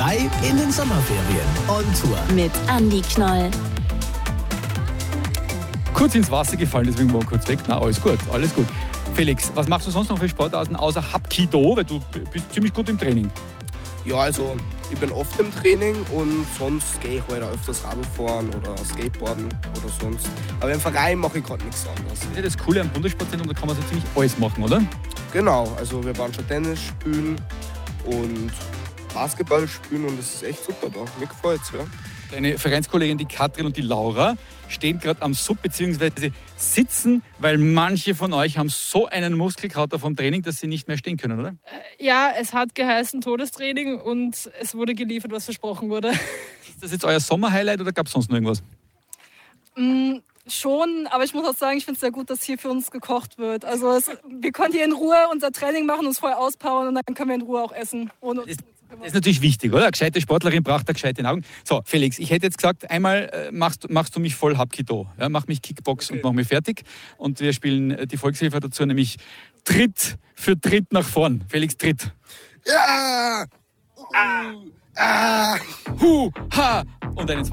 3 in den Sommerferien. On Tour. Mit Andi Knoll. Kurz ins Wasser gefallen, deswegen war ich kurz weg. Na, alles gut, alles gut. Felix, was machst du sonst noch für Sportarten außer Hapkido? Weil du bist ziemlich gut im Training. Ja, also ich bin oft im Training und sonst gehe ich halt auch öfters Radl fahren oder Skateboarden oder sonst. Aber im Verein mache ich gerade nichts anderes. Das ist ja das Coole am Bundessportzentrum, da kann man so ziemlich alles machen, oder? Genau, also wir waren schon Tennis spielen und Basketball spielen und das ist echt super da. Mir gefällt's, ja. Deine Vereinskollegin, die Katrin und die Laura, stehen gerade am Sub bzw. sitzen, weil manche von euch haben so einen Muskelkater vom Training, dass sie nicht mehr stehen können, oder? Ja, es hat geheißen Todestraining und es wurde geliefert, was versprochen wurde. Ist das jetzt euer Sommerhighlight oder gab es sonst noch irgendwas? Schon, aber ich muss auch sagen, ich finde es sehr gut, dass hier für uns gekocht wird. Also wir können hier in Ruhe unser Training machen, uns voll auspowern und dann können wir in Ruhe auch essen. Ohne uns Das ist natürlich wichtig, oder? Eine gescheite Sportlerin braucht eine gescheite Augen. So, Felix, ich hätte jetzt gesagt, einmal machst du mich voll Hapkido. Ja, mach mich Kickbox und mach mich fertig. Und wir spielen die Volkshilfe dazu, nämlich Tritt für Tritt nach vorn. Felix, Tritt. Ja! Hu, ha! Und einen zweiten.